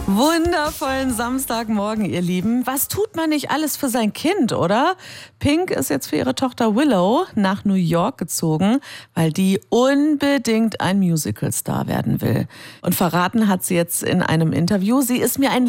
Wundervollen Samstagmorgen, ihr Lieben. Was tut man nicht alles für sein Kind, oder? Pink ist jetzt für ihre Tochter Willow nach New York gezogen, weil die unbedingt ein Musicalstar werden will. Und verraten hat sie jetzt in einem Interview, sie ist mir ein